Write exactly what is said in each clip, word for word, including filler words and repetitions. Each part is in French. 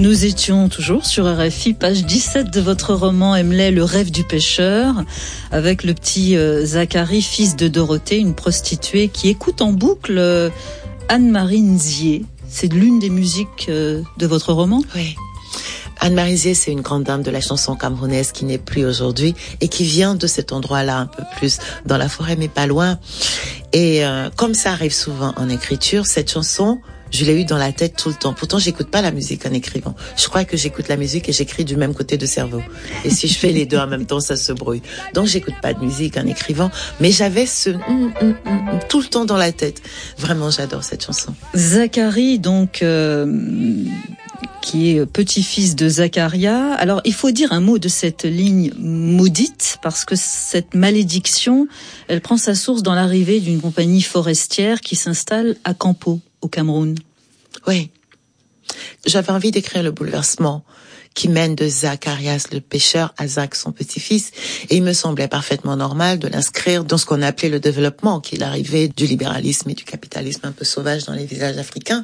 Nous étions toujours sur R F I, page dix-sept de votre roman Emley, Le rêve du pêcheur, avec le petit euh, Zacharie, fils de Dorothée, une prostituée qui écoute en boucle euh, Anne-Marie Nzié. C'est l'une des musiques euh, de votre roman ? Oui. Anne-Marie Nzié, c'est une grande dame de la chanson camerounaise qui n'est plus aujourd'hui et qui vient de cet endroit-là, un peu plus dans la forêt, mais pas loin. Et euh, comme ça arrive souvent en écriture, cette chanson, je l'ai eue dans la tête tout le temps. Pourtant, j'écoute pas la musique en écrivant. Je crois que j'écoute la musique et j'écris du même côté de cerveau. Et si je fais les deux en même temps, ça se brouille. Donc, j'écoute pas de musique en écrivant, mais j'avais ce mm, mm, mm, tout le temps dans la tête. Vraiment, j'adore cette chanson. Zacharie, donc, euh, qui est petit-fils de Zacharia. Alors, il faut dire un mot de cette ligne maudite, parce que cette malédiction, elle prend sa source dans l'arrivée d'une compagnie forestière qui s'installe à Campo, au Cameroun. Oui. J'avais envie d'écrire le bouleversement qui mène de Zacharias le pêcheur à Zach son petit-fils, et il me semblait parfaitement normal de l'inscrire dans ce qu'on appelait le développement, qui est l'arrivée du libéralisme et du capitalisme un peu sauvage dans les villages africains.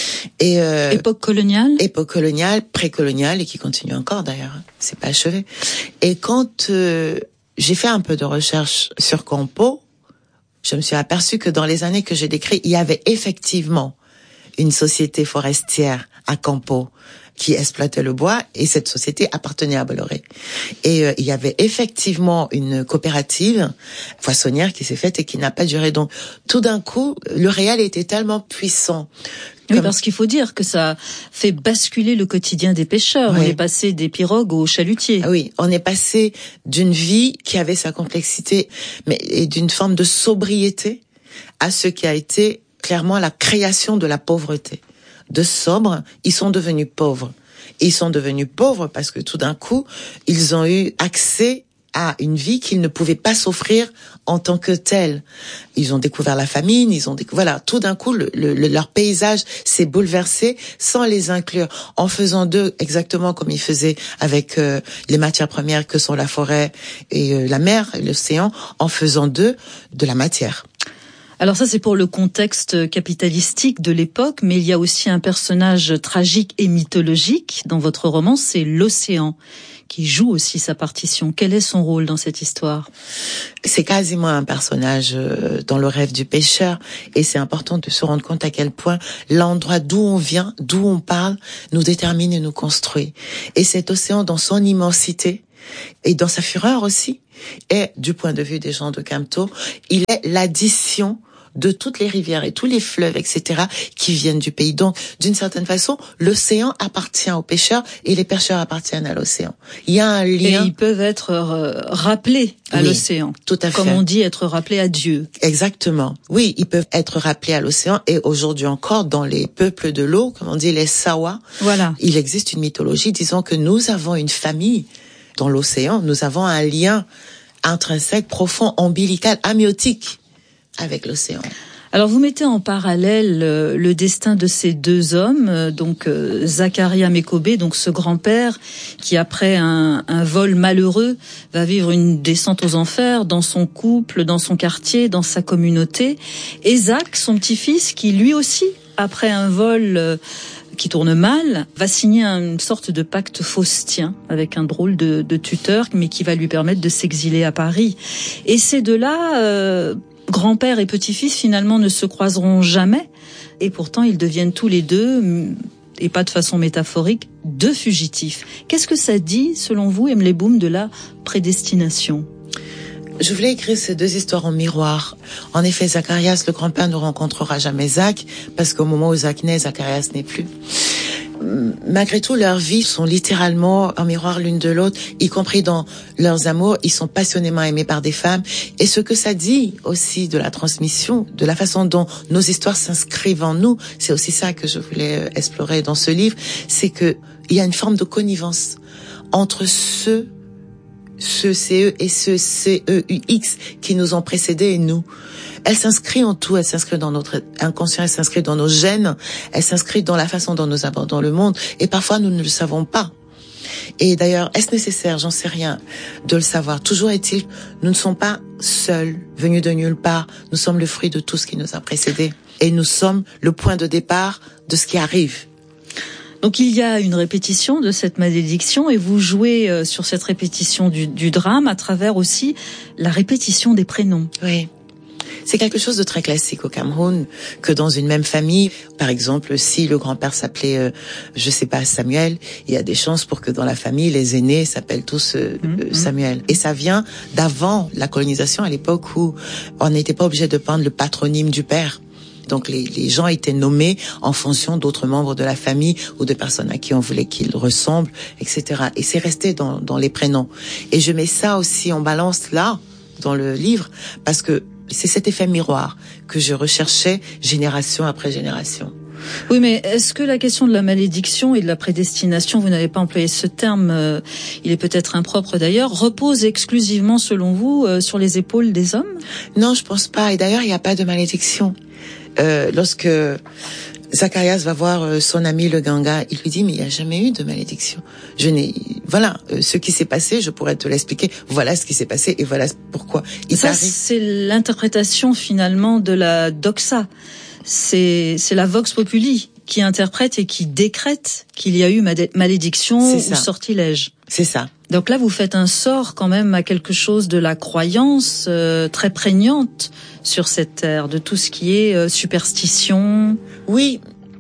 Et euh, époque coloniale, époque coloniale, précoloniale, et qui continue encore d'ailleurs. C'est pas achevé. Et quand euh, j'ai fait un peu de recherche sur Campo, je me suis aperçue que dans les années que j'ai décrites, il y avait effectivement une société forestière à Campo qui exploitait le bois, et cette société appartenait à Bolloré. Et euh, il y avait effectivement une coopérative poissonnière qui s'est faite et qui n'a pas duré. Donc tout d'un coup, le réel était tellement puissant. Oui, comme... parce qu'il faut dire que ça fait basculer le quotidien des pêcheurs. Oui. On est passé des pirogues aux chalutiers. Ah oui, on est passé d'une vie qui avait sa complexité, mais et d'une forme de sobriété à ce qui a été clairement la création de la pauvreté. De sobres, ils sont devenus pauvres. Ils sont devenus pauvres parce que tout d'un coup, ils ont eu accès à une vie qu'ils ne pouvaient pas s'offrir en tant que telle. Ils ont découvert la famine, ils ont découvert, voilà, tout d'un coup, le, le, leur paysage s'est bouleversé sans les inclure, en faisant d'eux exactement comme ils faisaient avec euh, les matières premières que sont la forêt et euh, la mer, et l'océan, en faisant d'eux de la matière. Alors ça, c'est pour le contexte capitalistique de l'époque, mais il y a aussi un personnage tragique et mythologique dans votre roman, c'est l'océan, qui joue aussi sa partition. Quel est son rôle dans cette histoire ? C'est quasiment un personnage dans le rêve du pêcheur, et c'est important de se rendre compte à quel point l'endroit d'où on vient, d'où on parle, nous détermine et nous construit. Et cet océan, dans son immensité, et dans sa fureur aussi, est, du point de vue des gens de Campo, il est l'addition de toutes les rivières et tous les fleuves, et cetera, qui viennent du pays. Donc, d'une certaine façon, l'océan appartient aux pêcheurs et les pêcheurs appartiennent à l'océan. Il y a un lien. Et ils peuvent être euh, rappelés à oui, l'océan. Tout à fait. Comme on dit, être rappelés à Dieu. Exactement. Oui, ils peuvent être rappelés à l'océan, et aujourd'hui encore, dans les peuples de l'eau, comme on dit les Sawa, voilà. Il existe une mythologie disant que nous avons une famille dans l'océan, nous avons un lien intrinsèque, profond, ombilical, amniotique avec l'océan. Alors vous mettez en parallèle euh, le destin de ces deux hommes, euh, donc euh, Zacharia Mekobe, donc ce grand-père qui après un, un vol malheureux va vivre une descente aux enfers dans son couple, dans son quartier, dans sa communauté, et Zach, son petit-fils, qui lui aussi, après un vol euh, qui tourne mal, va signer une sorte de pacte faustien avec un drôle de, de tuteur, mais qui va lui permettre de s'exiler à Paris. Et ces deux-là, euh, grand-père et petit-fils, finalement ne se croiseront jamais, et pourtant ils deviennent tous les deux, et pas de façon métaphorique, deux fugitifs. Qu'est-ce que ça dit, selon vous, Emley Boum, de la prédestination ? Je voulais écrire ces deux histoires en miroir. En effet, Zacharias, le grand-père, ne rencontrera jamais Zach, parce qu'au moment où Zach naît, Zacharias n'est plus. Malgré tout, leurs vies sont littéralement en miroir l'une de l'autre, y compris dans leurs amours. Ils sont passionnément aimés par des femmes. Et ce que ça dit aussi de la transmission, de la façon dont nos histoires s'inscrivent en nous, c'est aussi ça que je voulais explorer dans ce livre, c'est que il y a une forme de connivence entre ceux ce C E et ce C E U X qui nous ont précédés et nous. Elle s'inscrit en tout, elle s'inscrit dans notre inconscient, elle s'inscrit dans nos gènes, elle s'inscrit dans la façon dont nous abordons le monde, et parfois nous ne le savons pas. Et d'ailleurs, est-ce nécessaire, j'en sais rien, de le savoir. Toujours est-il, nous ne sommes pas seuls, venus de nulle part, nous sommes le fruit de tout ce qui nous a précédés, et nous sommes le point de départ de ce qui arrive. Donc il y a une répétition de cette malédiction et vous jouez euh, sur cette répétition du, du drame à travers aussi la répétition des prénoms. Oui. C'est quelque chose de très classique au Cameroun, que dans une même famille, par exemple, si le grand-père s'appelait, euh, je sais pas, Samuel, il y a des chances pour que dans la famille, les aînés s'appellent tous euh, mmh, Samuel. Et ça vient d'avant la colonisation, à l'époque où on n'était pas obligé de prendre le patronyme du père. Donc les, les gens étaient nommés en fonction d'autres membres de la famille ou de personnes à qui on voulait qu'ils ressemblent, et cetera. Et c'est resté dans, dans les prénoms. Et je mets ça aussi en balance là, dans le livre, parce que c'est cet effet miroir que je recherchais génération après génération. Oui, mais est-ce que la question de la malédiction et de la prédestination, vous n'avez pas employé ce terme, euh, il est peut-être impropre d'ailleurs, repose exclusivement, selon vous, euh, sur les épaules des hommes ? Non, je pense pas. Et d'ailleurs, il n'y a pas de malédiction. Euh, lorsque Zacharias va voir euh, son ami le Ganga, il lui dit, mais il n'y a jamais eu de malédiction. Je n'ai, voilà, euh, ce qui s'est passé, je pourrais te l'expliquer. Voilà ce qui s'est passé et voilà pourquoi. Il Ça, c'est l'interprétation finalement de la doxa. C'est, c'est la vox populi qui interprète et qui décrète qu'il y a eu malédiction ou sortilège. C'est ça. Donc là, vous faites un sort quand même à quelque chose de la croyance euh, très prégnante sur cette terre, de tout ce qui est euh, superstition. Oui.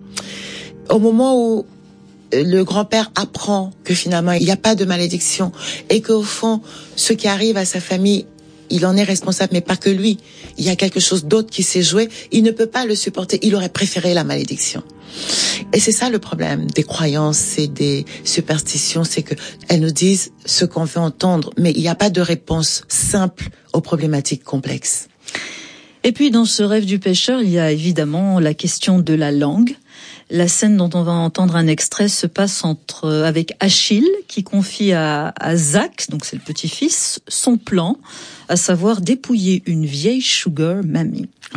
Au moment où le grand-père apprend que finalement il n'y a pas de malédiction et qu'au fond, ce qui arrive à sa famille, il en est responsable, mais pas que lui. Il y a quelque chose d'autre qui s'est joué. Il ne peut pas le supporter. Il aurait préféré la malédiction. Et c'est ça le problème des croyances et des superstitions, c'est que elles nous disent ce qu'on veut entendre, mais il n'y a pas de réponse simple aux problématiques complexes. Et puis dans ce rêve du pêcheur, il y a évidemment la question de la langue. La scène dont on va entendre un extrait se passe entre avec Achille qui confie à, à Zach, donc c'est le petit-fils, son plan, à savoir dépouiller une vieille sugar mamie. Oui.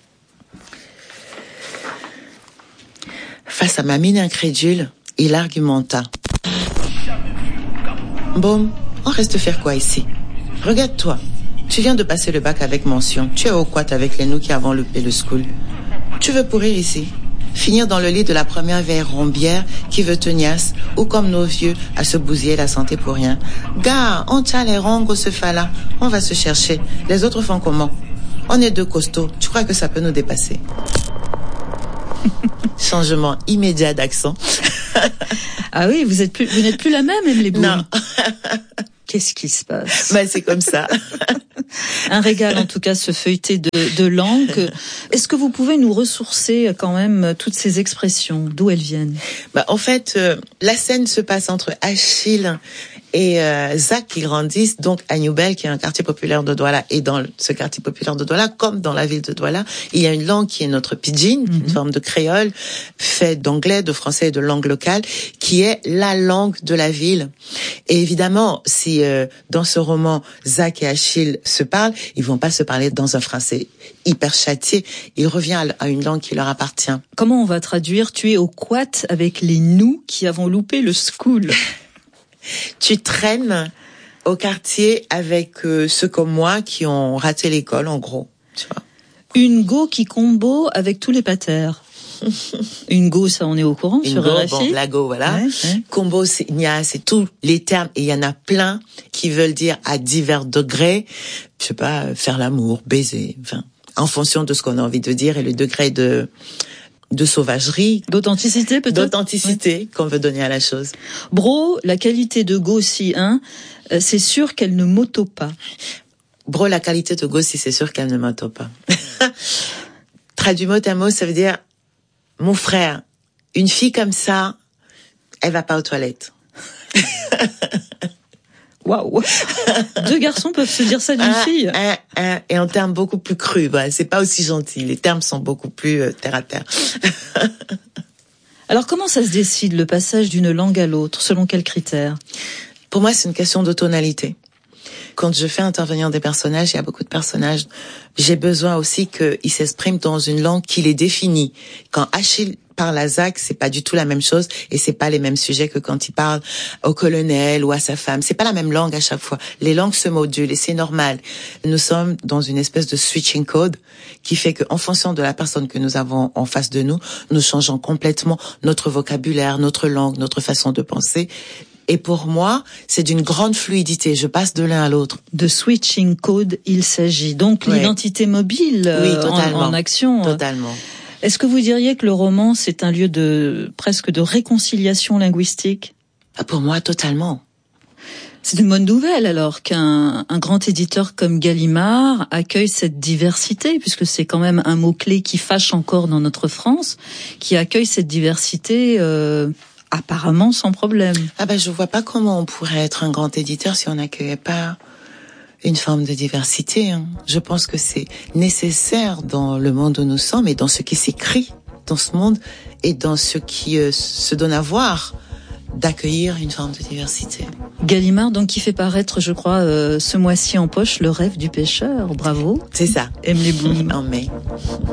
Face à ma mine incrédule, il argumenta. Bon, on reste faire quoi ici? Regarde-toi. Tu viens de passer le bac avec mention. Tu es au quat avec les nous qui avons loupé le school. Tu veux pourrir ici? Finir dans le lit de la première vieille rombière qui veut tenace, ou comme nos vieux, à se bousiller la santé pour rien. Gars, on tient les rongos ce fa-là. On va se chercher. Les autres font comment? On est deux costauds. Tu crois que ça peut nous dépasser? Changement immédiat d'accent. Ah oui, vous êtes plus, vous n'êtes plus la même, Emily Bloom. Non. Qu'est-ce qui se passe? Ben, c'est comme ça. Un régal, en tout cas, ce feuilleté de, de langue. Est-ce que vous pouvez nous ressourcer quand même toutes ces expressions, d'où elles viennent? Ben, en fait, euh, la scène se passe entre Achille et euh, Zach qui grandissent donc à Newbel, qui est un quartier populaire de Douala. Et dans ce quartier populaire de Douala, comme dans la ville de Douala, il y a une langue qui est notre pidgin, mm-hmm. une forme de créole, fait d'anglais, de français et de langue locale, qui est la langue de la ville. Et évidemment, si euh, dans ce roman, Zach et Achille se parlent, ils vont pas se parler dans un français hyper châtié. Il revient à une langue qui leur appartient. Comment on va traduire « tu es au quat avec les nous qui avons loupé le school » ? Tu traînes au quartier avec euh, ceux comme moi qui ont raté l'école, en gros. Tu vois. Une go qui combo avec tous les patères. Une go, ça on est au courant Une sur go, R F I. bon, la go, voilà. Ouais, ouais. Combo, c'est, il y a, c'est tous les termes et il y en a plein qui veulent dire à divers degrés, je sais pas, faire l'amour, baiser, enfin, en fonction de ce qu'on a envie de dire et le degré de de sauvagerie, d'authenticité peut-être, d'authenticité ouais. qu'on veut donner à la chose. Bro, la qualité de go si hein, c'est sûr qu'elle ne m'auto pas. Bro, la qualité de go si c'est sûr qu'elle ne m'auto pas. Traduit mot à mot, ça veut dire mon frère, une fille comme ça, elle va pas aux toilettes. Waouh. Deux garçons peuvent se dire ça d'une un, fille. Un, un, et en termes beaucoup plus crus. Bah, c'est pas aussi gentil. Les termes sont beaucoup plus euh, terre à terre. Alors, comment ça se décide, le passage d'une langue à l'autre? Selon quels critères? Pour moi, c'est une question de tonalité. Quand je fais intervenir des personnages, il y a beaucoup de personnages, j'ai besoin aussi qu'ils s'expriment dans une langue qui les définit. Quand Achille parle à Zach, c'est pas du tout la même chose et c'est pas les mêmes sujets que quand il parle au colonel ou à sa femme. C'est pas la même langue à chaque fois. Les langues se modulent et c'est normal. Nous sommes dans une espèce de switching code qui fait qu'en fonction de la personne que nous avons en face de nous, nous changeons complètement notre vocabulaire, notre langue, notre façon de penser. Et pour moi, c'est d'une grande fluidité. Je passe de l'un à l'autre. De switching code, il s'agit. Donc, ouais. L'identité mobile oui, euh, en, en action. Totalement. Est-ce que vous diriez que le roman, c'est un lieu de presque de réconciliation linguistique ? Pour moi, totalement. C'est une bonne nouvelle alors qu'un un grand éditeur comme Gallimard accueille cette diversité, puisque c'est quand même un mot-clé qui fâche encore dans notre France, qui accueille cette diversité euh, apparemment sans problème. Ah ben, je vois pas comment on pourrait être un grand éditeur si on n'accueillait pas une forme de diversité. Hein. Je pense que c'est nécessaire dans le monde où nous sommes et dans ce qui s'écrit dans ce monde et dans ce qui euh, se donne à voir, d'accueillir une forme de diversité. Gallimard, donc, qui fait paraître, je crois, euh, ce mois-ci en poche, Le Rêve du pêcheur. Bravo. C'est ça. Emily Bloom. En mai.